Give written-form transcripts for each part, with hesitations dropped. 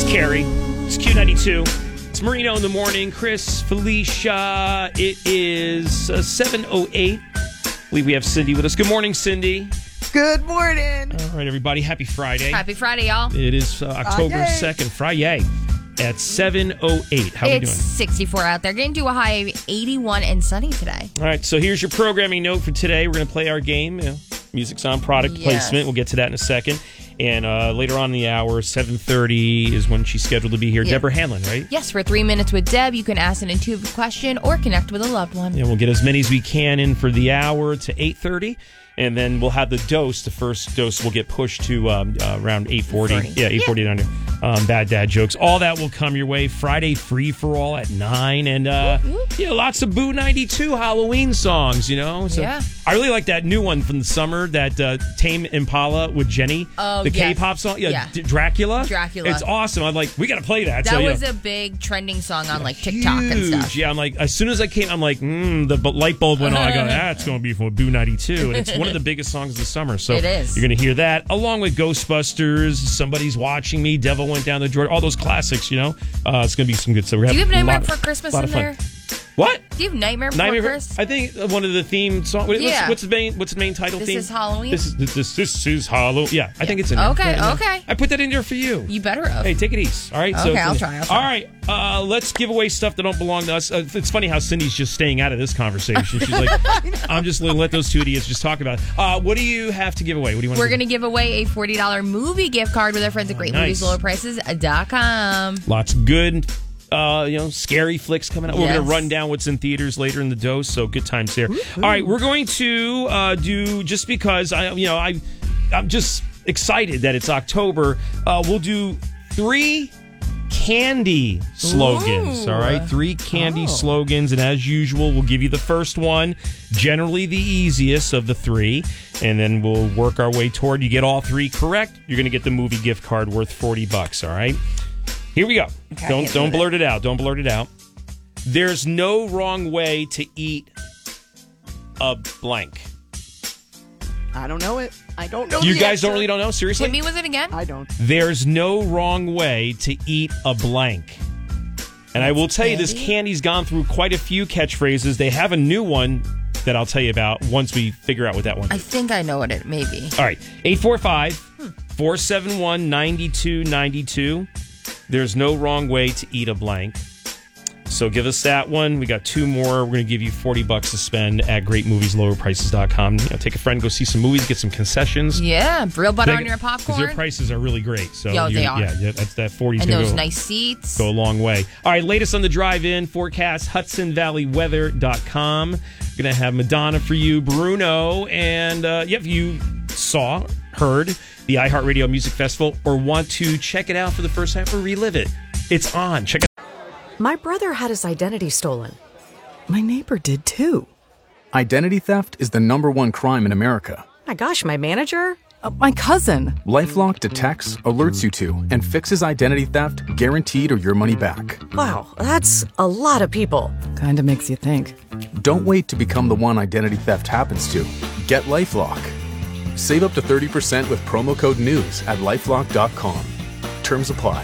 Carrie. It's Q92. It's Marino in the morning. Chris, Felicia. It is 7:08. I believe we have Cindy with us. Good morning, Cindy. Good morning. All right, everybody. Happy Friday. Happy Friday, y'all. It is October 2nd, Friday, at 7:08. How are we doing? It's 64 out there. Getting to a high of 81 and sunny today. All right, so here's your programming note for today. We're going to play our game, Music's on Product Placement. We'll get to that in a second. And later on in the hour, 7:30 is when she's scheduled to be here. Yeah. Deborah Hanlon, right? Yes, for 3 minutes with Deb. You can ask an intuitive question or connect with a loved one. Yeah, we'll get as many as we can in for the hour to 8:30. And then we'll have the dose. The first dose will get pushed to around 8:40. Yeah, 8:40 under. Bad dad jokes. All that will come your way. Friday free for all at 9. And lots of Boo 92 Halloween songs, So I really like that new one from the summer, that Tame Impala with Jenny. Oh, the K-pop song. Yeah. Dracula. It's awesome. I'm like, we got to play that. That was a big trending song on TikTok and stuff. Yeah, I'm like, as soon as I came, I'm like, the light bulb went on. I go, that's going to be from Boo 92. And it's one of the biggest songs of the summer. So it is. You're going to hear that along with Ghostbusters, Somebody's Watching Me, Devil Went Down the Jordan, all those classics, It's going to be some good stuff. Do you have Nightmare Before Christmas in there? What? Do you have Nightmare Before Christmas? I think one of the theme songs. What's the main title theme? This is Halloween? This is Halloween. Yeah, I think it's in there. Okay. I put that in there for you. You better have. Hey, take it easy. All right. Okay, I'll try. All right. Let's give away stuff that don't belong to us. It's funny how Cindy's just staying out of this conversation. She's like, I'm just going to let those two idiots just talk about it. What do you have to give away? What do you want? We're going to give away a $40 movie gift card with our friends at GreatMoviesLowerPrices.com. Lots of good. Scary flicks coming out. We're going to run down what's in theaters later in the dose, so good times there. All right, we're going to do, just because I'm just excited that it's October. We'll do 3 candy slogans. All right, 3 candy slogans, and as usual, we'll give you the first one, generally the easiest of the 3, and then we'll work our way toward. You get all 3 correct, you're going to get the movie gift card worth $40. All right. Here we go. Okay, don't blurt it out. Don't blurt it out. There's no wrong way to eat a blank. I don't know it. I don't know. You guys don't know? Seriously? Hit me with it again? I don't. There's no wrong way to eat a blank. And I will tell you, this candy's gone through quite a few catchphrases. They have a new one that I'll tell you about once we figure out what that one is. I think I know what it may be. All right. 845-471-9292. There's no wrong way to eat a blank. So give us that one. We got 2 more. We're going to give you $40 to spend at GreatMoviesLowerPrices.com. Take a friend, go see some movies, get some concessions. Yeah, real butter on your popcorn. Because their prices are really great. So they are. Yeah, that's that 40's and those nice seats. Go a long way. All right, latest on the drive-in forecast, HudsonValleyWeather.com. Going to have Madonna for you, Bruno, and if you heard the iHeartRadio Music Festival or want to check it out for the first time or relive it, it's on. Check it out. My brother had his identity stolen. My neighbor did too. Identity theft is the #1 crime in America. My gosh, my manager? My cousin. LifeLock detects, alerts you to, and fixes identity theft guaranteed or your money back. Wow, that's a lot of people. Kinda makes you think. Don't wait to become the one identity theft happens to. Get LifeLock. Save up to 30% with promo code NEWS at LifeLock.com. Terms apply.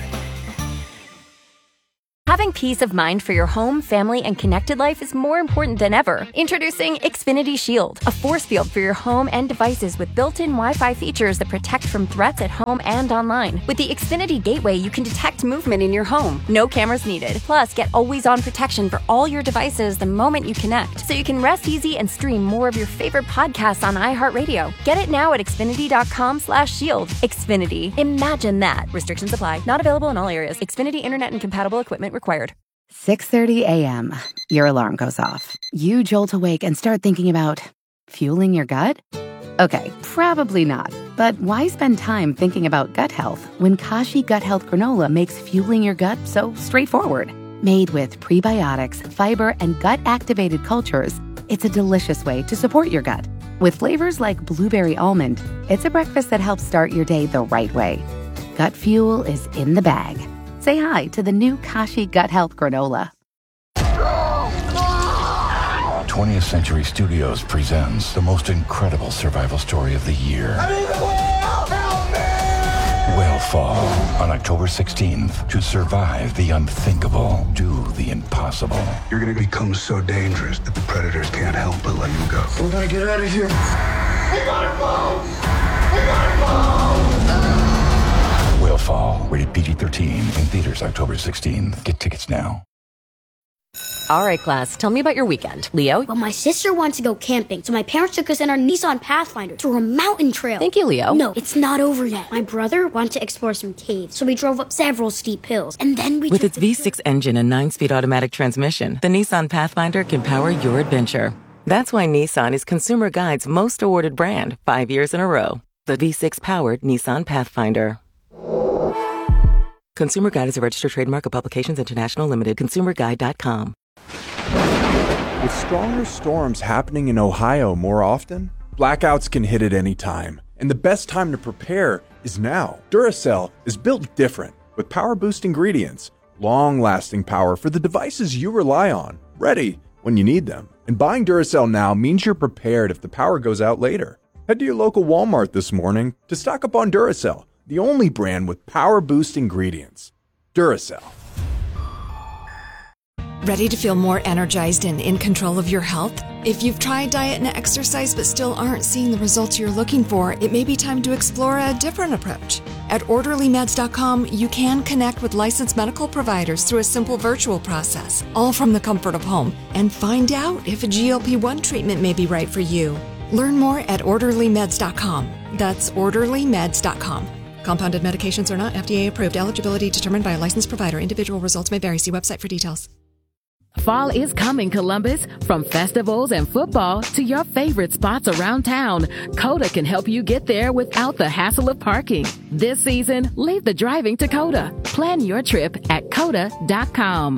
Having peace of mind for your home, family, and connected life is more important than ever. Introducing Xfinity Shield, a force field for your home and devices with built-in Wi-Fi features that protect from threats at home and online. With the Xfinity Gateway, you can detect movement in your home. No cameras needed. Plus, get always-on protection for all your devices the moment you connect, so you can rest easy and stream more of your favorite podcasts on iHeartRadio. Get it now at Xfinity.com/shield. Xfinity. Imagine that. Restrictions apply. Not available in all areas. Xfinity Internet and compatible equipment required. 6:30 a.m. Your alarm goes off. You jolt awake and start thinking about fueling your gut? Okay, probably not. But why spend time thinking about gut health when Kashi Gut Health Granola makes fueling your gut so straightforward? Made with prebiotics, fiber, and gut-activated cultures, it's a delicious way to support your gut. With flavors like blueberry almond, it's a breakfast that helps start your day the right way. Gut fuel is in the bag. Say hi to the new Kashi Gut Health Granola. 20th Century Studios presents the most incredible survival story of the year. I need the whale! Help me! Whale fall on October 16th to survive the unthinkable, do the impossible. You're going to become so dangerous that the predators can't help but let you go. We gotta get out of here. We gotta fall! We gotta fall! Will Fall, rated PG-13, in theaters October 16th. Get tickets now. All right, class, tell me about your weekend. Leo? Well, my sister wanted to go camping, so my parents took us in our Nissan Pathfinder to a mountain trail. Thank you, Leo. No, it's not over yet. My brother wanted to explore some caves, so we drove up several steep hills, and then we With its V6 engine and 9-speed automatic transmission, the Nissan Pathfinder can power your adventure. That's why Nissan is Consumer Guide's most awarded brand 5 years in a row. The V6-powered Nissan Pathfinder. Consumer Guide is a registered trademark of Publications International Limited. ConsumerGuide.com. With stronger storms happening in Ohio more often, blackouts can hit at any time, and the best time to prepare is now. Duracell is built different, with power boost ingredients, long-lasting power for the devices you rely on, ready when you need them. And buying Duracell now means you're prepared if the power goes out later. Head to your local Walmart this morning to stock up on Duracell, the only brand with power boost ingredients. Duracell. Ready to feel more energized and in control of your health? If you've tried diet and exercise but still aren't seeing the results you're looking for, it may be time to explore a different approach. At OrderlyMeds.com, you can connect with licensed medical providers through a simple virtual process, all from the comfort of home, and find out if a GLP-1 treatment may be right for you. Learn more at OrderlyMeds.com. That's OrderlyMeds.com. Compounded medications are not FDA approved. Eligibility determined by a licensed provider. Individual results may vary. See website for details. Fall is coming, Columbus. From festivals and football to your favorite spots around town, Coda can help you get there without the hassle of parking. This season, leave the driving to Coda. Plan your trip at Coda.com.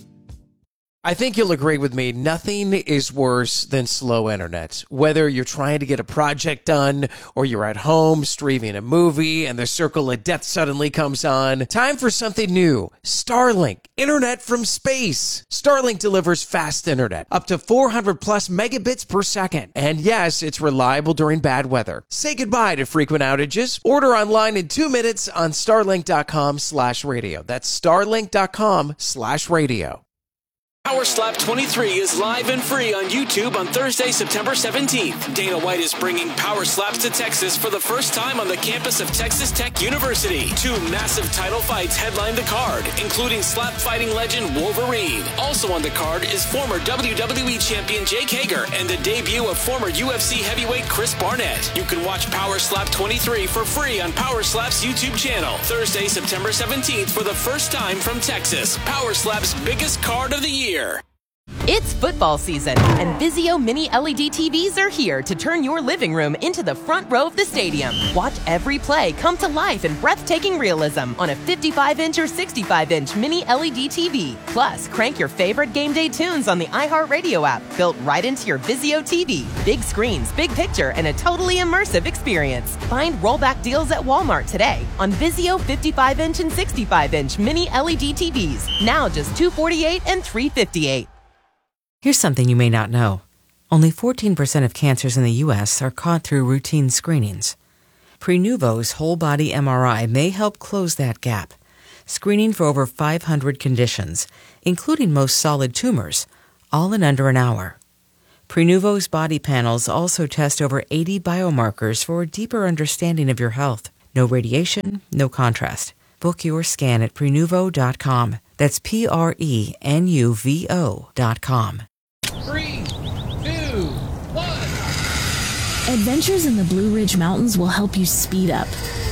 I think you'll agree with me, nothing is worse than slow internet. Whether you're trying to get a project done or you're at home streaming a movie and the circle of death suddenly comes on, time for something new. Starlink, internet from space. Starlink delivers fast internet, up to 400 plus megabits per second. And yes, it's reliable during bad weather. Say goodbye to frequent outages. Order online in 2 minutes on starlink.com/radio. That's starlink.com/radio. Power Slap 23 is live and free on YouTube on Thursday, September 17th. Dana White is bringing Power Slaps to Texas for the first time on the campus of Texas Tech University. 2 massive title fights headline the card, including slap fighting legend Wolverine. Also on the card is former WWE champion Jake Hager and the debut of former UFC heavyweight Chris Barnett. You can watch Power Slap 23 for free on Power Slap's YouTube channel. Thursday, September 17th for the first time from Texas. Power Slap's biggest card of the year. It's football season, and Vizio Mini LED TVs are here to turn your living room into the front row of the stadium. Watch every play come to life in breathtaking realism on a 55-inch or 65-inch Mini LED TV. Plus, crank your favorite game day tunes on the iHeartRadio app, built right into your Vizio TV. Big screens, big picture, and a totally immersive experience. Find rollback deals at Walmart today on Vizio 55-inch and 65-inch Mini LED TVs. Now just $248 and $358. Here's something you may not know. Only 14% of cancers in the U.S. are caught through routine screenings. Prenuvo's whole-body MRI may help close that gap, screening for over 500 conditions, including most solid tumors, all in under an hour. Prenuvo's body panels also test over 80 biomarkers for a deeper understanding of your health. No radiation, no contrast. Book your scan at Prenuvo.com. That's Prenuvo.com. 3, 2, 1. Adventures in the Blue Ridge Mountains will help you speed up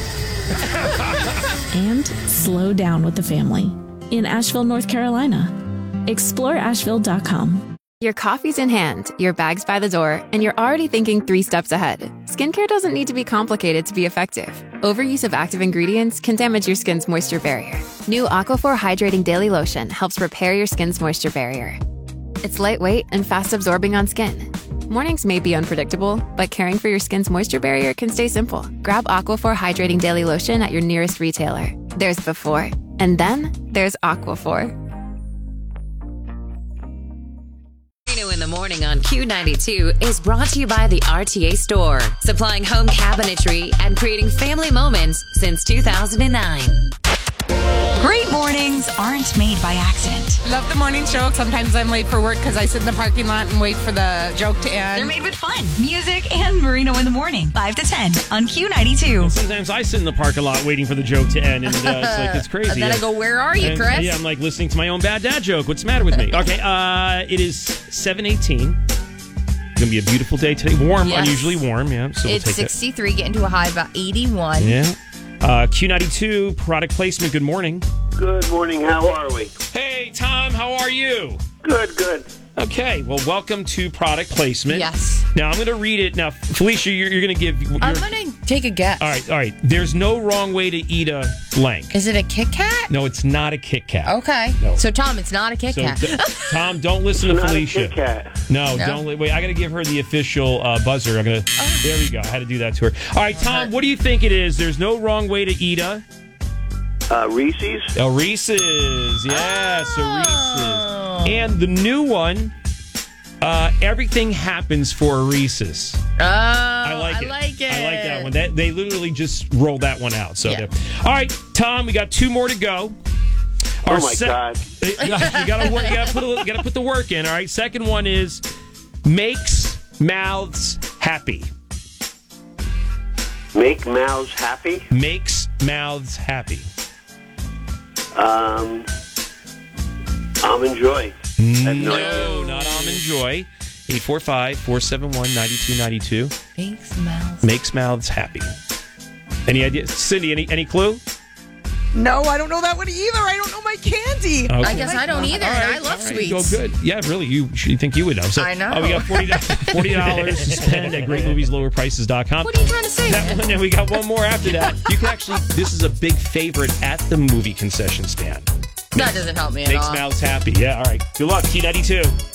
and slow down with the family in Asheville, North Carolina. Explore Asheville.com. Your coffee's in hand, your bag's by the door, and you're already thinking 3 steps ahead. Skincare doesn't need to be complicated to be effective. Overuse of active ingredients can damage your skin's moisture barrier. New Aquaphor Hydrating Daily Lotion helps repair your skin's moisture barrier. It's lightweight and fast-absorbing on skin. Mornings may be unpredictable, but caring for your skin's moisture barrier can stay simple. Grab Aquaphor Hydrating Daily Lotion at your nearest retailer. There's before, and then there's Aquaphor. New in the Morning on Q92 is brought to you by the RTA Store, supplying home cabinetry and creating family moments since 2009. Great mornings aren't made by accident. Love the morning show. Sometimes I'm late for work because I sit in the parking lot and wait for the joke to end. They're made with fun, music, and Marino in the Morning, 5 to 10 on Q92. Sometimes I sit in the parking lot waiting for the joke to end, and it's crazy. And then I go, where are you, Chris? Yeah, I'm like listening to my own bad dad joke. What's the matter with me? Okay, it is 7:18. It's going to be a beautiful day today. Warm, yes. Unusually warm, yeah. So it's we'll take 63, getting to a high of about 81. Yeah. Q92, product placement, good morning. Good morning, how are we? Hey, Tom, how are you? Good. Okay, well, welcome to product placement. Yes. Now, I'm going to read it. Now, Felicia, you're going to give... I'm going to take a guess. All right. There's no wrong way to eat a blank. Is it a Kit Kat? No, it's not a Kit Kat. Okay. No. So, Tom, it's not a Kit Kat. Tom, don't listen to Felicia. Kit Kat. No, don't. Wait, I got to give her the official buzzer. I'm going to... There we go. I had to do that to her. All right, Tom, what do you think it is? There's no wrong way to eat a... Reese's. Oh, Reese's. Yes, a Reese's. And the new one, everything happens for a Reese's. Oh, I like it. I like that one. They literally just rolled that one out. So, yeah. All right, Tom, we got 2 more to go. Oh my God! You got to work. You got to put the work in. All right. Second one is makes mouths happy. Make mouths happy. Makes mouths happy. Almond Joy. No, not Almond Joy. 845-471-9292. Makes mouths happy. Any idea? Cindy, any clue? No, I don't know that one either. I don't know my candy. Okay. I guess I don't either, and I love sweets. Go good. Yeah, really. You think you would know. So, I know. We got $40 to spend at greatmovieslowerprices.com. What are you trying to say? And then we got one more after that. You can actually, this is a big favorite at the movie concession stand. That doesn't help me at all. Makes mouths happy. Yeah, all right. Good luck, T92.